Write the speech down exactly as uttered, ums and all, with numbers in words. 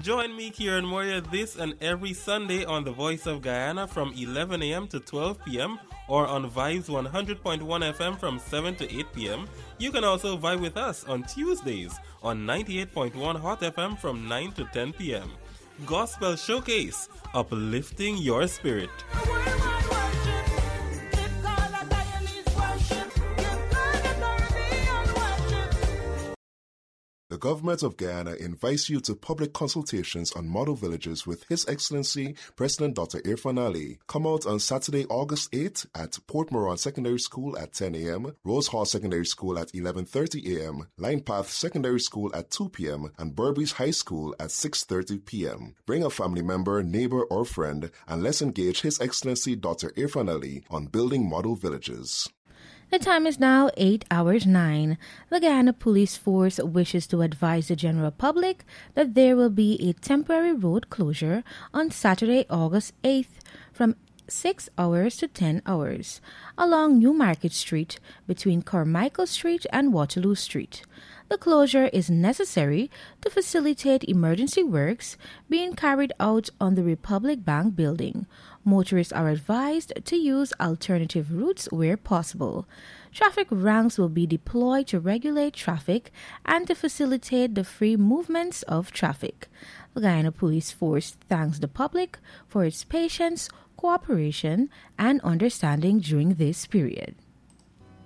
Join me, Kieran Moria, this and every Sunday on The Voice of Guyana from eleven a.m. to twelve p.m. or on Vibes one hundred point one F M from seven to eight p.m. You can also vibe with us on Tuesdays on ninety-eight point one Hot F M from nine to ten p.m. Gospel Showcase, uplifting your spirit. The Government of Guyana invites you to public consultations on model villages with His Excellency President Doctor Irfaan Ali. Come out on Saturday, August eighth at Port Moran Secondary School at ten a.m., Rose Hall Secondary School at eleven thirty a.m., Line Path Secondary School at two p.m., and Burbage High School at six thirty p.m. Bring a family member, neighbor, or friend, and let's engage His Excellency Doctor Irfaan Ali on building model villages. The time is now eight hours nine. The Guyana Police Force wishes to advise the general public that there will be a temporary road closure on Saturday, August eighth from six hours to ten hours along Newmarket Street between Carmichael Street and Waterloo Street. The closure is necessary to facilitate emergency works being carried out on the Republic Bank building. Motorists are advised to use alternative routes where possible. Traffic ranks will be deployed to regulate traffic and to facilitate the free movements of traffic. The Guyana Police Force thanks the public for its patience, cooperation, and understanding during this period.